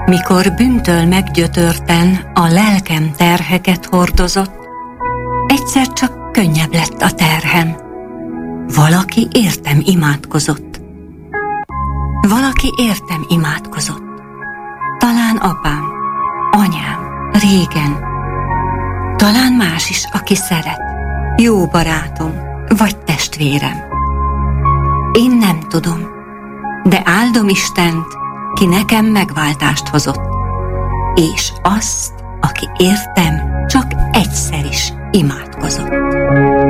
Mikor bűntől meggyötörten a lelkem terheket hordozott, egyszer csak könnyebb lett a terhem. Valaki értem imádkozott. Valaki értem imádkozott. Talán apám, anyám, régen. Talán más is, aki szeret. Jó barátom, vagy testvérem. Én nem tudom, de áldom Istent, ki nekem megváltást hozott, és azt, aki értem, csak egyszer is imádkozott.